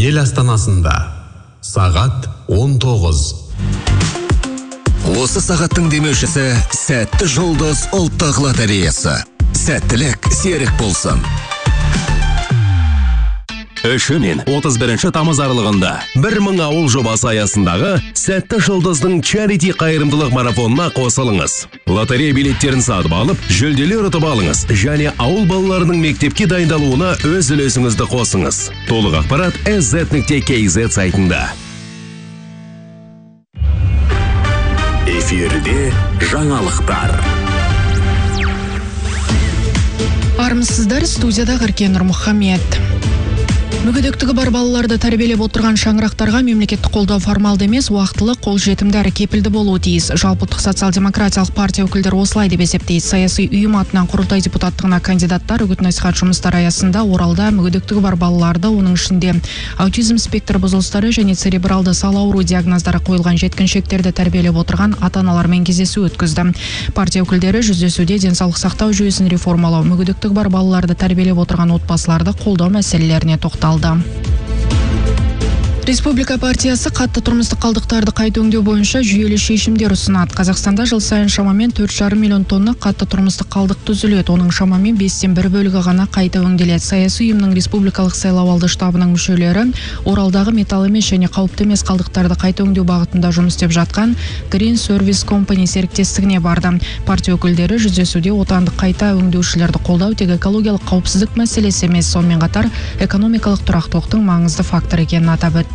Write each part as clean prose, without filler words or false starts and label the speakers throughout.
Speaker 1: ел астанасында сағат 19.
Speaker 2: Осы сағаттың демеушісі Сәтті жұлдыз ұлттық лотереясы. Сәттілік серік болсын. 3 мен 31 тамыз аралығында 1000 ауыл жобасы аясындағы Сәтті жұлдыздың чарити қайырымдылық марафонына қосылыңыз. Лотерея билеттерін сатып алып, жүлделер ұтып алыңыз және ауыл балаларының мектепке дайындалуына өз үлесіңізді қосыңыз. Толық ақпарат sz.kz сайтында. Эфирде жаңалықтар.
Speaker 3: Армысыздар, студияда Ғыркен Нұрмұхамед. Мүгедектігі бар балаларды тәрбиелеп отырған шаңырақтарға мемлекеттік қолдау формалды емес, уақытылы қолжетімді әрі кепілді болуы тиіс. Жалпыұлттық социал-демократиялық партия өкілдері осылай деп есептейді. Саяси ұйым атынан құрылтай депутаттығына кандидаттар үгіт-насихат жұмыстары аясында Оралда мүгедектігі бар балаларды, оның ішінде аутизм спектрі бұзылыстары және церебралды сал ауру диагноздары қойылған жеткіншектерді тәрбиелеп отырған ата-аналармен кездесу өткізді. Партия өкілдері жүздесуде денсаулық сақтау жүйесін реформалау, мүгедектігі бар балаларды тәрбиелеп отырған отбасыларды қолдау мәселелеріне тоқталды. Республика партиясы қатты тұрмыстық қалдықтарды қайта өңдеу бойынша жүйелі шешімдер ұсынады. Қазақстанда жыл сайын шамамен 4,5 миллион тонна қатты тұрмыстық қалдық түзіледі. Оның шамамен 5-тен 1 бөлігі ғана қайта өңделеді. Саяси ұйымның республикалық сайлауалды штабының мүшелері Оралдағы металл емес және қауіпті емес қалдықтарды қайта өңдеу бағытында жұмыс істеп жатқан Green Service Company серіктестігіне барды. Партия өкілдері жүздесуде отандық қайта өңдеушілерді қолдау тек экологиялық қауіпсіздік мәселесі емес, сонымен қатар экономикалық тұрақтылықтың маңызды фактор екенін атап өтті.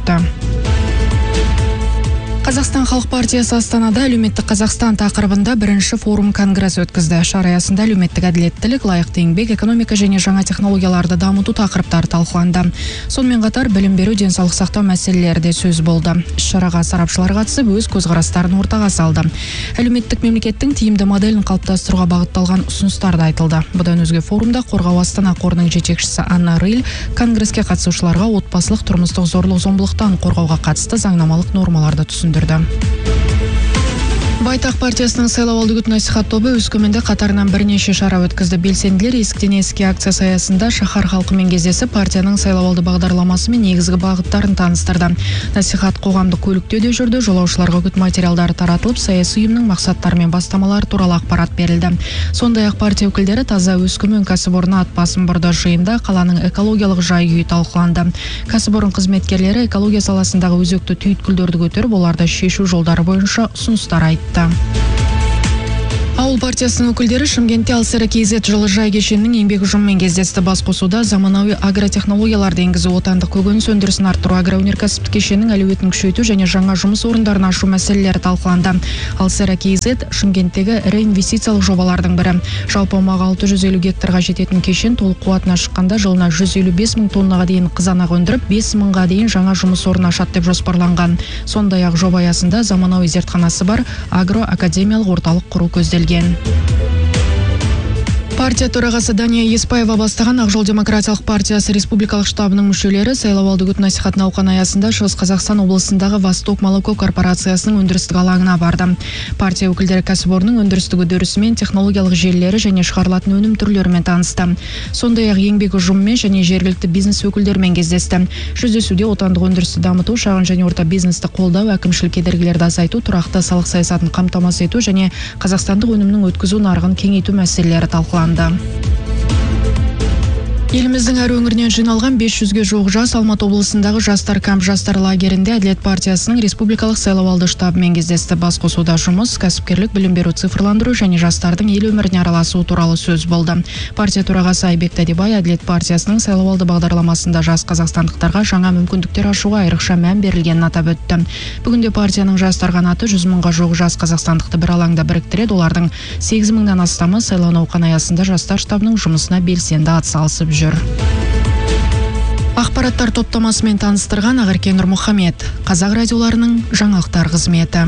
Speaker 3: Қазақстан халық партиясы Астанада әлеуметтік Қазақстан тақырыбында бірінші форум конгресс өткізді. Шара аясында әлеуметтік әділеттілік, лайықты еңбек, экономика және жаңа технологияларды дамыту тақырыптары талқыланды. Сонымен қатар білім беру, денсаулық сақтау мәселелері де сөз болды. Шараға сарапшылар қатысып, өз көзқарастарын ортаға салды. Әлеуметтік мемлекеттің тиімді моделін қалыптастыруға бағытталған ұсыныстар да айтылды. Бұдан өзге форумда Қорғау Астана қорының жетекшісі Анна Риль конгресске қатысушыларға отбасылық тұрмыстық зорлық-зомбылықтан қорғауға қатысты заңнамалық нормаларды түсіндірді. Байтақ партиясының сайлауалды үгіт-насихат тобы Өскеменде қатарынан бірнеше шара өткізді. Белсенділер есіктен есікке акциясы аясында шаһар халқымен кездесіп, партияның сайлауалды бағдарламасы мен негізгі бағыттарын таныстырды. Насихат қоғамдық көлікте де жүрді. Жолаушыларға үгіт материалдары таратылып, саяси ұйымның мақсаттары мен бастамалары туралы ақпарат берілді. Сондай-ақ партия өкілдері таза Өскемен кәсіпорны ат басын бұрды. Жиында қаланың экологиялық жай-күйі талқыланды. Кәсіпорын қызметкерлері экология саласындағы өзекті түйткілдерді көтеріп, оларды шешу жолдары бойынша ұсыныстар айтты. Ауыл партиясының өкілдері Шымкентте Алсера-KZ жылыжай кешенінің еңбек ұжымымен кездесті. Басқосуда заманауи агротехнологияларды енгізу, отандық көкөніс өндірісін арттыру, агроөнеркәсіптік кешеннің әлеуетін күшейту және жаңа жұмыс орындарын ашу мәселелері талқыланды. Алсера-KZ Шымкенттегі ірі инвестициялық жобалардың бірі. Жалпы аумағы 650 гектарға жететін кешен толық қуатына шыққанда жылына 155 мың тоннаға дейін қызанақ өндіріп, 5 мыңға дейін жаңа жұмыс орнын ашады деп жоспарланған. Сондай-ақ жоба аясында заманауи зертханасы бар агроакадемиялық орталық құру көзделген. Партия төрағасы Дания Еспаева бастаған Ақ жол демократиялық партиясы республикалық штабының мүшелері сайлауалды үгіт-насихат науқаны аясында Шығыс Қазақстан облысындағы Восток молоко корпорациясының өндірістік алаңына барды. Партия өкілдері кәсіпорынның өндірістік үдерісімен, технологиялық желілері және шығарылатын өнім түрлерімен танысты. Сондай-ақ еңбек ұжымымен және жергілікті бизнес өкілдерімен кездесті. Жүздесуде отандық өндірісті дамыту, шағын және орта бизнесті қолдау, әкімшілік кедергілерді азайту, тұрақты салық саясатын қамтамасыз ету және қазақстандық өнімнің өткізу нарығын кеңейту мәселелері талқыланды. Еліміздің әр өңірінен жиналған 500-ге жуық жас Алматы облысындағы жастар камп жастар лагерінде Әділет партиясының республикалық сайлауалды штабымен кездесті. Басқосуда жұмыс, кәсіпкерлік, білім беру, цифрландыру және жастардың ел өміріне араласуы туралы сөз болды. Партия төрағасы Айбек Тәдебай Әділет партиясының сайлауалды бағдарламасында жас қазақстандықтарға жаңа мүмкіндіктер ашуға айрықша мән берілгенін атап өтті. Бүгінде партияның жастар қанаты 100 мыңға жуық жас қазақстандықты бір алаңда біріктіреді. Олардың 8 мыңнан астамы сайлау науқаны аясында жастар штабының жұмысына белсенді атсалысып жүр. Ақпараттар топтамасымен таныстырған Ғыркен Нұрмұхамед, Қазақ радиоларының жаңалықтар қызметі.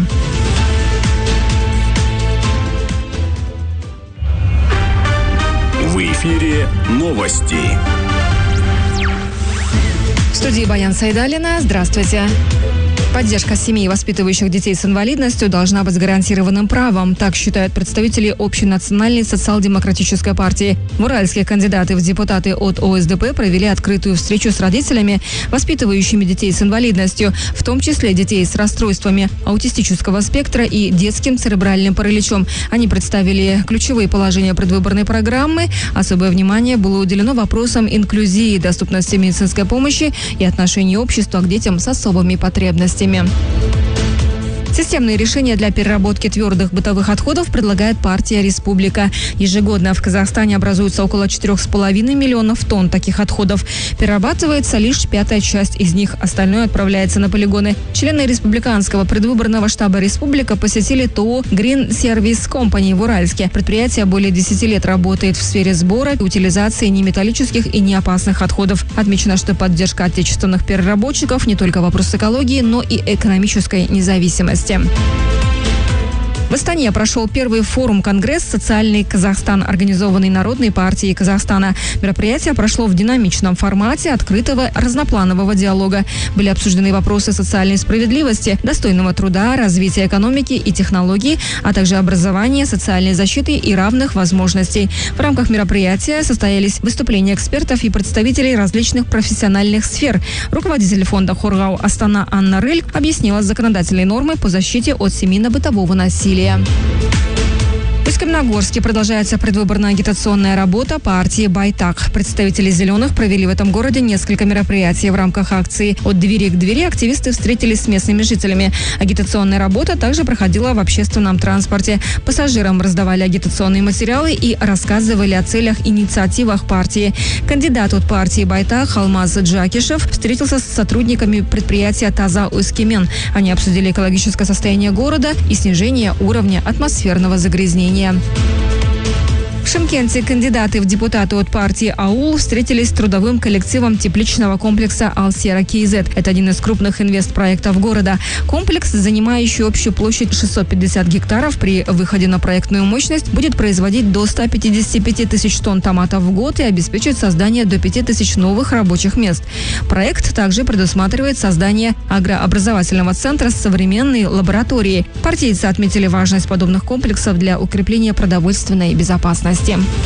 Speaker 2: В эфире новости.
Speaker 4: В студии Баян Сайдалина. Здравствуйте. Поддержка семей, воспитывающих детей с инвалидностью, должна быть гарантированным правом. Так считают представители Общенациональной социал-демократической партии. В Уральске кандидаты в депутаты от ОСДП провели открытую встречу с родителями, воспитывающими детей с инвалидностью, в том числе детей с расстройствами аутистического спектра и детским церебральным параличом. Они представили ключевые положения предвыборной программы. Особое внимание было уделено вопросам инклюзии, доступности медицинской помощи и отношения общества к детям с особыми потребностями. Системные решения для переработки твердых бытовых отходов предлагает партия «Республика». Ежегодно в Казахстане образуется около 4,5 миллионов тонн таких отходов. Перерабатывается лишь 1/5 часть из них, остальное отправляется на полигоны. Члены республиканского предвыборного штаба «Республика» посетили ТО Green Service Company в Уральске. Предприятие более 10 лет работает в сфере сбора и утилизации неметаллических и неопасных отходов. Отмечено, что поддержка отечественных переработчиков не только вопрос экологии, но и экономической независимости. В Астане прошел первый форум-конгресс «Социальный Казахстан», организованный Народной партией Казахстана. Мероприятие прошло в динамичном формате открытого разнопланового диалога. Были обсуждены вопросы социальной справедливости, достойного труда, развития экономики и технологий, а также образования, социальной защиты и равных возможностей. В рамках мероприятия состоялись выступления экспертов и представителей различных профессиональных сфер. Руководитель фонда «Хоргау Астана» Анна Рыль объяснила законодательные нормы по защите от семейно-бытового насилия. В Усть-Каменогорске продолжается предвыборная агитационная работа партии «Байтак». Представители «Зеленых» провели в этом городе несколько мероприятий. В рамках акции «От двери к двери» активисты встретились с местными жителями. Агитационная работа также проходила в общественном транспорте. Пассажирам раздавали агитационные материалы и рассказывали о целях и инициативах партии. Кандидат от партии «Байтак» Алмаз Джакишев встретился с сотрудниками предприятия «Таза Усть-Камен». Они обсудили экологическое состояние города и снижение уровня атмосферного загрязнения. В Шымкенте кандидаты в депутаты от партии «Аул» встретились с трудовым коллективом тепличного комплекса «Алсера КЗ». Это один из крупных инвестпроектов города. Комплекс, занимающий общую площадь 650 гектаров, при выходе на проектную мощность будет производить до 155 тысяч тонн томатов в год и обеспечит создание до 5000 новых рабочих мест. Проект также предусматривает создание агрообразовательного центра с современной лабораторией. Партийцы отметили важность подобных комплексов для укрепления продовольственной безопасности.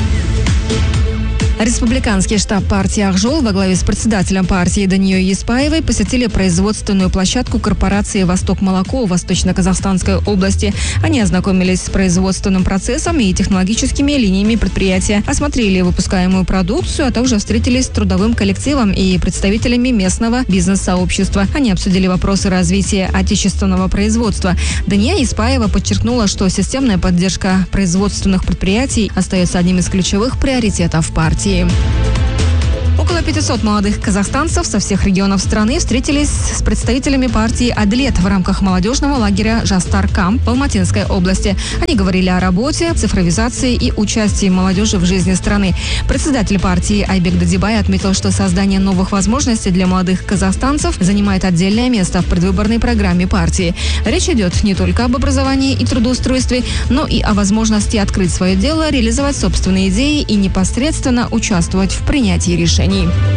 Speaker 4: Республиканский штаб партии «Акжол» во главе с председателем партии Данией Еспаевой посетили производственную площадку корпорации «Восток Молоко» в Восточно-Казахстанской области. Они ознакомились с производственным процессом и технологическими линиями предприятия, осмотрели выпускаемую продукцию, а также встретились с трудовым коллективом и представителями местного бизнес-сообщества. Они обсудили вопросы развития отечественного производства. Дания Еспаева подчеркнула, что системная поддержка производственных предприятий остается одним из ключевых приоритетов партии. Около 500 молодых казахстанцев со всех регионов страны встретились с представителями партии «Адлет» в рамках молодежного лагеря «Жастар Камп» в Алматинской области. Они говорили о работе, цифровизации и участии молодежи в жизни страны. Председатель партии Айбек Дадибай отметил, что создание новых возможностей для молодых казахстанцев занимает отдельное место в предвыборной программе партии. Речь идет не только об образовании и трудоустройстве, но и о возможности открыть свое дело, реализовать собственные идеи и непосредственно участвовать в принятии решений.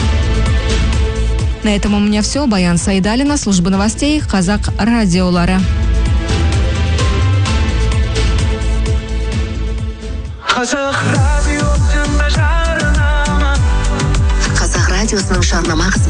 Speaker 4: На этом у меня все. Баян Сайдалина, служба новостей Казах радиолары.
Speaker 5: Казах радиосының жарнама